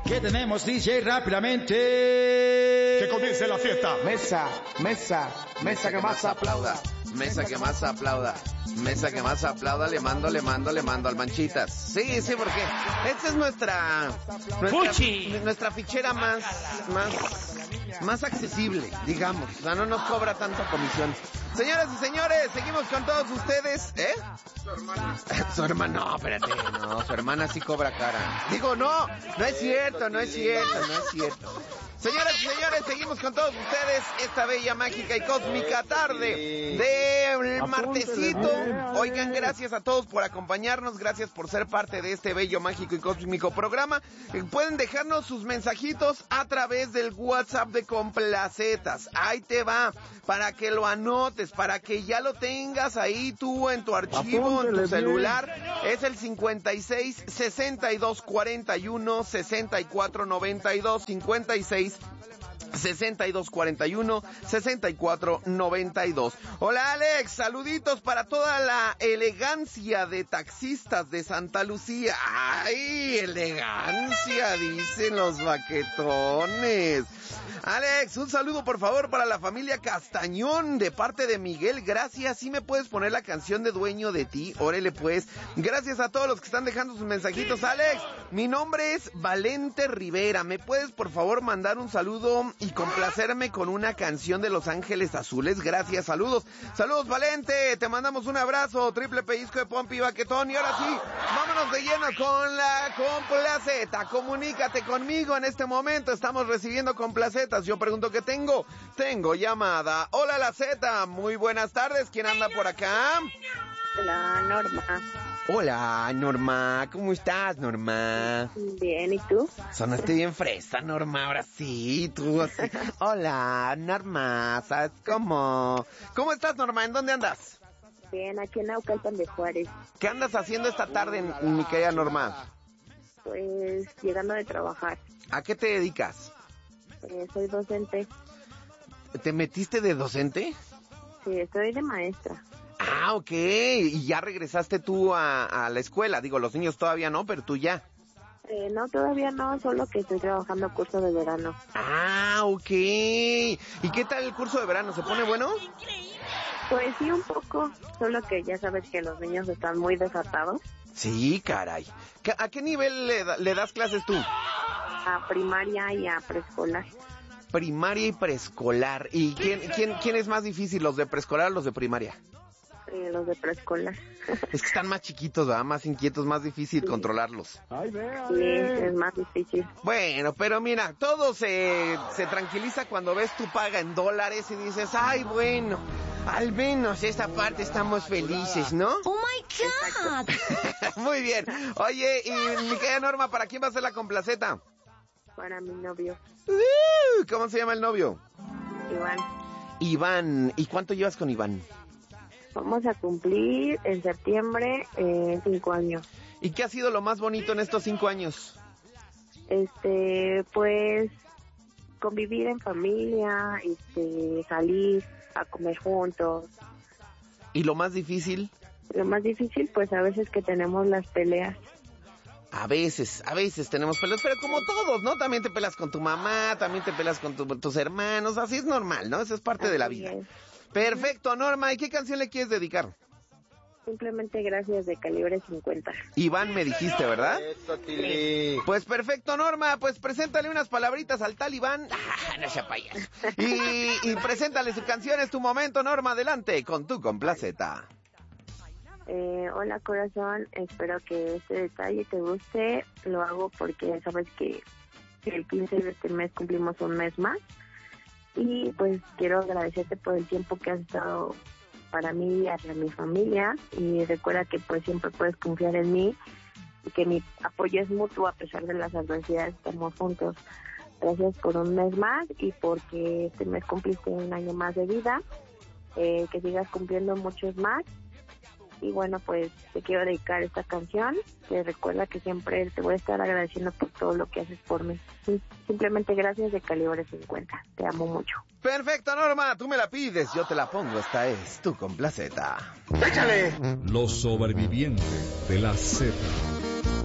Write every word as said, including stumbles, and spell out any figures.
¿Qué tenemos, D J? Rápidamente. Que comience la fiesta. Mesa, mesa, mesa que más aplauda. Mesa que más aplauda. Mesa que más aplauda, le mando, le mando, le mando al Manchitas. Sí, sí, porque esta es nuestra nuestra, nuestra fichera más, más, más accesible, digamos. O sea, no nos cobra tanta comisión. Señoras y señores, seguimos con todos ustedes. ¿Eh? Su hermana. Su hermana, no, espérate, no, su hermana sí cobra cara. Digo, no, no es cierto, no es cierto, no es cierto. Señoras y señores, seguimos con todos ustedes esta bella, mágica y cósmica tarde de martesito. Oigan, gracias a todos por acompañarnos, gracias por ser parte de este bello, mágico y cósmico programa. Pueden dejarnos sus mensajitos a través del WhatsApp de Complacetas. Ahí te va, para que lo anotes, para que ya lo tengas ahí tú en tu archivo, en tu celular. Es el cincuenta y seis, sesenta y dos, cuarenta y uno, sesenta y cuatro, noventa y dos, cincuenta y seis, sesenta y dos, cuarenta y uno, sesenta y cuatro, noventa y dos. Hola Alex, saluditos para toda la elegancia de taxistas de Santa Lucía. ¡Ay, elegancia! Dicen los baquetones. Alex, un saludo por favor para la familia Castañón de parte de Miguel. Gracias, ¿sí me puedes poner la canción de Dueño de Ti? Órale pues. Gracias a todos los que están dejando sus mensajitos. Alex, mi nombre es Valente Rivera. ¿Me puedes por favor mandar un saludo y complacerme con una canción de Los Ángeles Azules? Gracias, saludos. Saludos Valente, te mandamos un abrazo. Triple pellizco de pompi y baquetón. Y ahora sí, vámonos de lleno con la complaceta. Comunícate conmigo en este momento. Estamos recibiendo complacetas. Yo pregunto qué tengo. Tengo llamada. Hola la Z, muy buenas tardes. ¿Quién anda por acá? Hola, Norma. Hola, Norma. ¿Cómo estás, Norma? Bien, ¿y tú? Sonaste bien fresa, Norma. Ahora sí, tú así. Hola, Norma. ¿Sabes cómo? ¿Cómo estás, Norma? ¿En dónde andas? Bien, aquí en Naucalpan de Juárez. ¿Qué andas haciendo esta tarde, mi querida Norma? Pues llegando de trabajar. ¿A qué te dedicas? Eh, soy docente. ¿Te metiste de docente? Sí, soy de maestra. Ah, ok. ¿Y ya regresaste tú a, a la escuela? Digo, los niños todavía no, pero tú ya. Eh, no, todavía no, solo que estoy trabajando curso de verano. Ah, ok. ¿Y qué tal el curso de verano? ¿Se pone bueno? Pues sí, un poco. Solo que ya sabes que los niños están muy desatados. Sí, caray. ¿A qué nivel le, le das clases tú? A primaria y a preescolar. Primaria y preescolar. ¿Y quién, quién, quién es más difícil, los de preescolar o los de primaria? Eh, los de preescolar. Es que están más chiquitos, ¿verdad? Más inquietos, más difícil sí. controlarlos. Ay, sí, es más difícil. Bueno, pero mira, todo se, se tranquiliza cuando ves tu paga en dólares y dices, ay, bueno, al menos esta parte estamos felices, ¿no? ¡Oh, my God! Muy bien. Oye, y mi querida Norma, ¿para quién va a ser la complaceta? Para mi novio. Uh, ¿Cómo se llama el novio? Iván. Iván. ¿Y cuánto llevas con Iván? Vamos a cumplir en septiembre eh, cinco años. ¿Y qué ha sido lo más bonito en estos cinco años? Este, pues, convivir en familia, este, salir a comer juntos. ¿Y lo más difícil? Lo más difícil, pues, a veces que tenemos las peleas. A veces, a veces tenemos peleas, pero como todos, ¿no? También te peleas con tu mamá, también te peleas con tu, tus hermanos, así es normal, ¿no? Eso es parte así de la vida. Es. Perfecto, Norma, ¿y qué canción le quieres dedicar? Simplemente Gracias de Calibre cincuenta. Iván me dijiste, ¿verdad? Eso, Tili. Pues perfecto, Norma, pues preséntale unas palabritas al tal Iván. Ah, no sea payaso. Y, y preséntale su canción, es tu momento, Norma, adelante, con tu complaceta. Eh, hola corazón, espero que este detalle te guste. Lo hago porque sabes que el quince de este mes cumplimos un mes más. Y pues quiero agradecerte por el tiempo que has estado para mí y hacia mi familia. Y recuerda que pues siempre puedes confiar en mí y que mi apoyo es mutuo a pesar de las adversidades. Estamos juntos. Gracias por un mes más y porque este mes cumpliste un año más de vida. Eh, que sigas cumpliendo muchos más. Y bueno, pues te quiero dedicar esta canción, que recuerda que siempre te voy a estar agradeciendo por todo lo que haces por mí. Simplemente Gracias de Calibre cincuenta. Te amo mucho. Perfecto, Norma, tú me la pides, yo te la pongo. Esta es tu complaceta. ¡Échale! Los sobrevivientes de la Z.